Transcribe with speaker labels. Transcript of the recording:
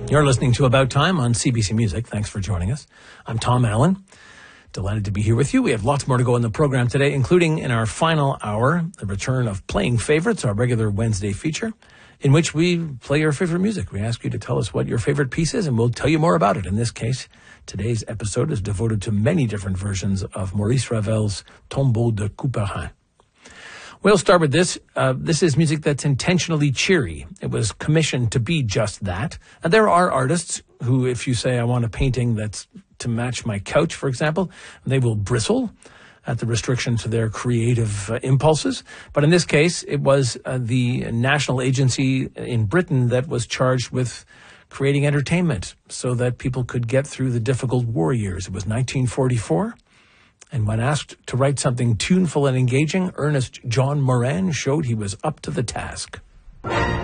Speaker 1: You're listening to About Time on CBC Music. Thanks for joining us. I'm Tom Allen. Delighted to be here with you. We have lots more to go in the program today, including in our final hour, the return of Playing Favorites, our regular Wednesday feature, in which we play your favorite music. We ask you to tell us what your favorite piece is, and we'll tell you more about it. In this case, today's episode is devoted to many different versions of Maurice Ravel's Tombeau de Couperin. We'll start with this. This is music that's intentionally cheery. It was commissioned to be just that. And there are artists who, if you say, I want a painting that's to match my couch, for example, they will bristle at the restriction to their creative impulses. But in this case, it was the national agency in Britain that was charged with creating entertainment so that people could get through the difficult war years. It was 1944. And when asked to write something tuneful and engaging, Ernest John Moran showed he was up to the task.